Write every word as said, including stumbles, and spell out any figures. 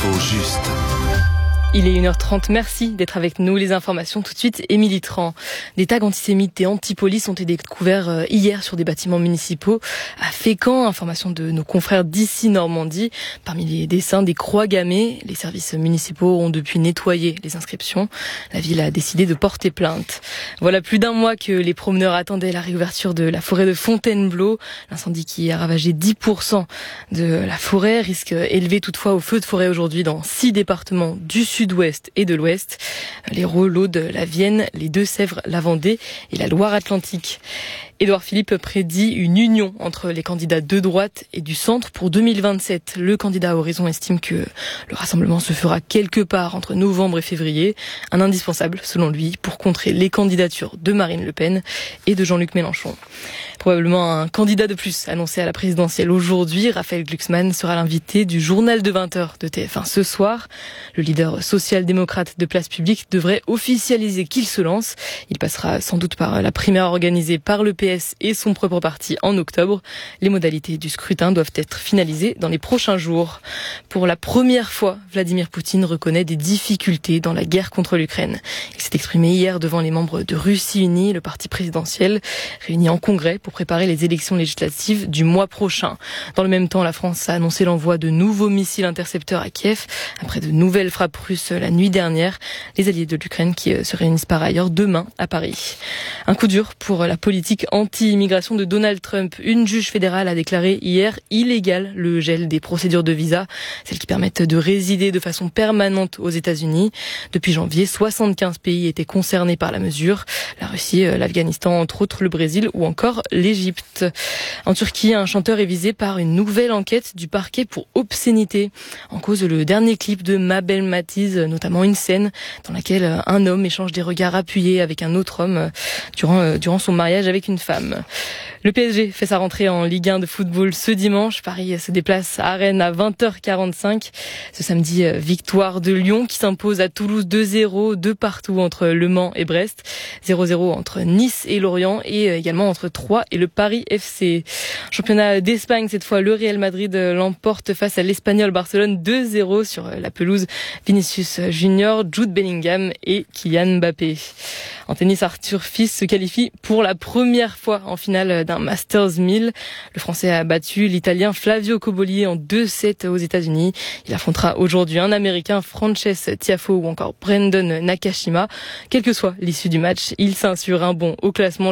L'info juste. Il est une heure trente, merci d'être avec nous. Les informations tout de suite, Émilie Tran. Des tags antisémites et anti-police ont été découverts hier sur des bâtiments municipaux à Fécamp. Information de nos confrères d'ici Normandie. Parmi les dessins, des croix gammées. Les services municipaux ont depuis nettoyé les inscriptions. La ville a décidé de porter plainte. Voilà plus d'un mois que les promeneurs attendaient la réouverture de la forêt de Fontainebleau. L'incendie qui a ravagé dix pour cent de la forêt. Risque élevé toutefois au feu de forêt aujourd'hui dans six départements du sud. Sud-Ouest et de l'Ouest, l'Hérault, l'Aude, la Vienne, les Deux-Sèvres, la Vendée et la Loire-Atlantique. Édouard Philippe prédit une union entre les candidats de droite et du centre pour deux mille vingt-sept. Le candidat à Horizon estime que le rassemblement se fera quelque part entre novembre et février, un indispensable selon lui pour contrer les candidatures de Marine Le Pen et de Jean-Luc Mélenchon. Probablement un candidat de plus annoncé à la présidentielle aujourd'hui. Raphaël Glucksmann sera l'invité du journal de vingt heures de T F un ce soir. Le leader social-démocrate de Place Publique devrait officialiser qu'il se lance. Il passera sans doute par la primaire organisée par le P S et son propre parti en octobre. Les modalités du scrutin doivent être finalisées dans les prochains jours. Pour la première fois, Vladimir Poutine reconnaît des difficultés dans la guerre contre l'Ukraine. Il s'est exprimé hier devant les membres de Russie Unie, le parti présidentiel, réuni en congrès pour préparer les élections législatives du mois prochain. Dans le même temps, la France a annoncé l'envoi de nouveaux missiles intercepteurs à Kiev après de nouvelles frappes russes la nuit dernière. Les alliés de l'Ukraine qui se réunissent par ailleurs demain à Paris. Un coup dur pour la politique anti-immigration de Donald Trump. Une juge fédérale a déclaré hier illégal le gel des procédures de visa, celles qui permettent de résider de façon permanente aux États-Unis. Depuis janvier, soixante-quinze pays étaient concernés par la mesure. La Russie, l'Afghanistan, entre autres le Brésil ou encore l'Égypte. En Turquie, un chanteur est visé par une nouvelle enquête du parquet pour obscénité. En cause, le dernier clip de Mabel Matiz, notamment une scène dans laquelle un homme échange des regards appuyés avec un autre homme durant, durant son mariage avec une femme. Le P S G fait sa rentrée en Ligue un de football ce dimanche. Paris se déplace à Rennes à vingt heures quarante-cinq. Ce samedi, victoire de Lyon qui s'impose à Toulouse deux zéro, de partout entre Le Mans et Brest, zéro zéro entre Nice et Lorient et également entre Troyes et le Paris F C. Championnat d'Espagne, cette fois, le Real Madrid l'emporte face à l'Espagnol Barcelone deux zéro sur la pelouse Vinicius Junior, Jude Bellingham et Kylian Mbappé. En tennis, Arthur Fils se qualifie pour la première fois en finale d'un Masters mille. Le Français a battu l'Italien Flavio Cobolli en deux sept aux États-Unis. Il affrontera aujourd'hui un Américain, Frances Tiafoe ou encore Brandon Nakashima. Quelle que soit l'issue du match, il s'assure un bond au classement